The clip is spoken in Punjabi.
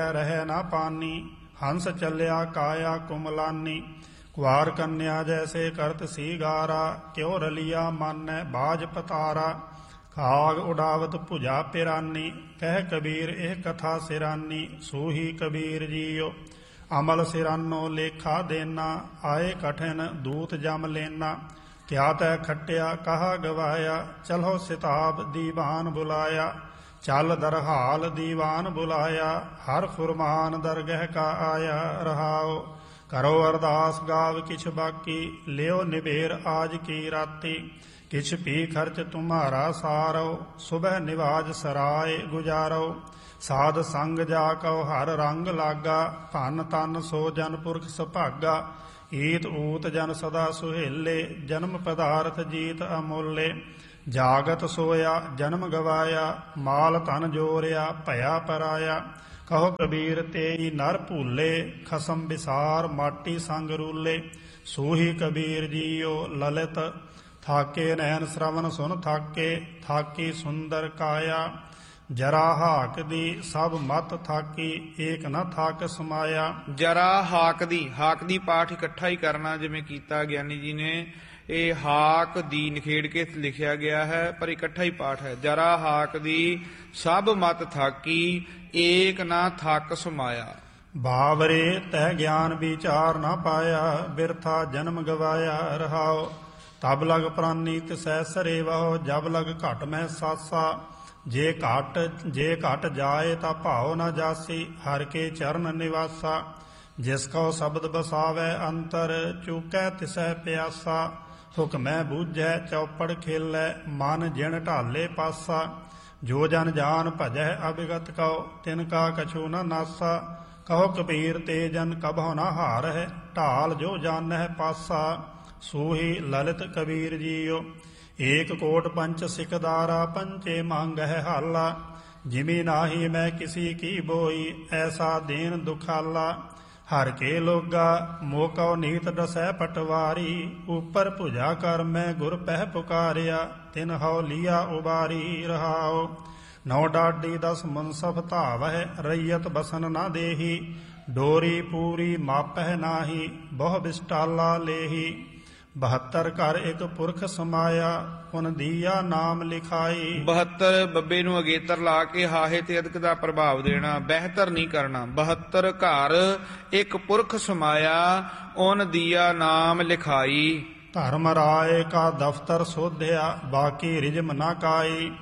ਰਹਿ ਨਾ ਪਾਨੀ। ਹੰਸ ਚੱਲਿਆ ਕਾਇਆ ਕੁਮਲਾਨੀ। ਕੁਆਰ ਕੰਨਿਆ ਜੈਸੇ ਕਰਤ ਸੀ ਗਾਰਾ। ਕਿਉ ਰਲਿਆ ਮਾਨੈ ਬਾਜ ਪਤਾਰਾ। ਕਾਗ ਉਡਾਵਤ ਭੁਜਾ ਪਿਰਾਨੀ। ਕਹਿ ਕਬੀਰ ਇਹ ਕਥਾ ਸਿਰਾਨੀ। ਸੂਹੀ ਕਬੀਰ ਜੀਓ ਅਮਲ ਸਿਰਾਨੋ ਲੇਖਾ ਦੇਨਾ। ਆਏ ਕਠਿਨ ਦੂਤ ਜਮ ਲੈਨਾ। ਕਿਆ ਤੈ ਖੱਟਿਆ ਕਹਾ ਗਵਾਇਆ। ਚਲੋ ਸਿਤਾਬ ਦੀਵਾਨ ਬੁਲਾਇਆ। ਚੱਲ ਦਰਹਾਲ ਦੀਵਾਨ ਬੁਲਾਇਆ। ਹਰ ਫੁਰਮਾਨ ਦਰਗਹਿ ਕਾ ਆਇਆ। ਰਹਾਓ ਕਰੋ ਅਰਦਾਸ ਗਾਵ ਕਿਛ ਬਾਕੀ। ਲਿਓ ਨਿਬੇਰ ਆਜ ਕੀ ਰਾਤੀ। किछ भी खर्च तुम्हारा सारो। सुबह निवाज सराय गुजारो। साध संग जा कहो हर रंग लागा। धन तन सो जन पुरख सुभागा। ईत ऊत जन सदा सुहेले। जन्म पदार्थ जीत अमोले। जागत सोया जन्म गवाया। माल तन जोरिया भया पराया। कहो कबीर तेई नर भूले। खसम विसार माटी संग रूले। सूही कबीर जियो ललित। थाके नैन श्रवण सुन थाके। थाकी सुंदर काया। जरा हाक दी सब मत थाकी। एक न थाक समाया। ਜਰਾ ਹਾਕ ਦੀ ਪਾਠ ਇਕੱਠਾ ਹੀ ਕਰਨਾ ਜਿਵੇਂ ਕੀਤਾ ਗਿਆਨੀ ਜੀ ਨੇ। ਇਹ ਹਾਕ ਦੀ ਨਿਖੇੜ ਕੇ ਲਿਖਿਆ ਗਿਆ ਹੈ ਪਰ ਇਕੱਠਾ ਹੀ ਪਾਠ ਹੈ। ਜਰਾ ਹਾਕ ਦੀ ਸਭ ਮਤ ਥਾਕੀ। ਏਕ ਨਾ ਥੱਕ ਸਮਾਇਆ। ਬਾਵਰੇ ਤਹਿ ਗਿਆਨ ਵਿਚਾਰ ਨਾ ਪਾਇਆ। ਬਿਰਥਾ ਜਨਮ ਗਵਾਇਆ। ਰਹਾਓ ਤਬ ਲਗ ਪ੍ਰਾਨੀ ਤਿਸੈ ਸਰੇ ਵਹੁ। ਜਬ ਲਗ ਘਟ ਮਹਿ ਸਾਸਾ। ਜੇ ਘਟ ਜਾਏ ਤਾਂ ਭਾਉ ਨਾ ਜਾਸੀ। ਹਰ ਕੇ ਚਰਨ ਨਿਵਾਸਾ। ਜਿਸ ਕਉ ਸ਼ਬਦ ਬਸਾਵੈ ਅੰਤਰ। ਚੂਕੈ ਤਿਸੈ ਪਿਆਸਾ। ਹੁਕਮੈ ਬੂਝੈ ਚੌਪੜ ਖੇਲੈ। ਮਨ ਜਿਣ ਢਾਲੇ ਪਾਸਾ। ਜੋ ਜਨ ਜਾਨ ਭਜੈ ਅਭਿਗਤ ਕਉ। ਤਿਨ ਕਾ ਕਛੂ ਨ ਨਾਸਾ। ਕਹੋ ਕਬੀਰ ਤੇ ਜਨ ਕਬਹੁ ਨ ਹਾਰਹਿ। ਢਾਲ ਜੋ ਜਾਣਹਿ ਪਾਸਾ। ਸੂਹੀ ਲਲਿਤ ਕਬੀਰ ਜੀਓ ਏਕ ਕੋਟ ਪੰਚ ਸਿਕਦਾਰਾ। ਪੰਚੇ ਮੰਗਹਿ ਹਾਲਾ। ਜਿਮੀ ਨਾਹੀ ਮੈਂ ਕਿਸੀ ਕੀ ਬੋਈ। ਐਸਾ ਦੇਨ ਦੁਖਾਲਾ। ਹਰ ਕੇ ਲੋਗਾ ਮੋਕਉ ਨੀਤ ਡਸੈ ਪਟਵਾਰੀ। ਉਪਰ ਭੁਜਾ ਕਰ ਮੈਂ ਗੁਰ ਪਹਿ ਪੁਕਾਰਿਆ। ਤਿਨ ਹਉ ਲੀਆ ਉਬਾਰੀ। ਰਹਾਓ ਨੌ ਡਾਡੀ 10 ਮੁਨਸਫ ਧਾਵਹਿ। ਰਈਅਤ ਬਸਨ ਨਾ ਦੇਹੀ। ਡੋਰੀ ਪੂਰੀ ਮਾਪਹਿ ਨਾਹੀ। ਬਹੁ ਬਿਸਟਾਲਾ ਲੇਹੀ। 72 ਘਰ ਇੱਕ ਪੁਰਖ ਸਮਾਇਆ। ਪੁਨ ਦੀਆ ਨਾਮ ਲਿਖਾਈ। 72 ਬੱਬੇ ਨੂੰ ਅਗੇਤਰ ਲਾ ਕੇ ਹਾਹੇ ਤੇ ਅਦਕ ਦਾ ਪ੍ਰਭਾਵ ਦੇਣਾ। ਬਿਹਤਰ ਨਹੀਂ ਕਰਨਾ। 72 ਘਰ ਇੱਕ ਪੁਰਖ ਸਮਾਇਆ। ਉਨ ਦੀਆ ਨਾਮ ਲਿਖਾਈ। ਧਰਮ ਰਾਏ ਕਾ ਦਫਤਰ ਸੋਧਿਆ। ਬਾਕੀ ਰਿਜਮ ਨਾ ਕਾਈ।